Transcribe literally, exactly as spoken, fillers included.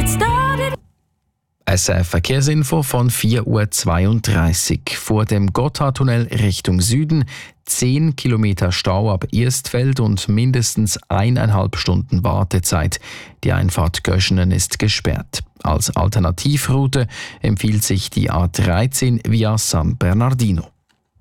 S R Verkehrsinfo von vier Uhr zweiunddreißig. Vor dem Gotthardtunnel Richtung Süden zehn Kilometer Stau ab Erstfeld und mindestens eineinhalb Stunden Wartezeit. Die Einfahrt Göschenen ist gesperrt. Als Alternativroute empfiehlt sich die A dreizehn via San Bernardino.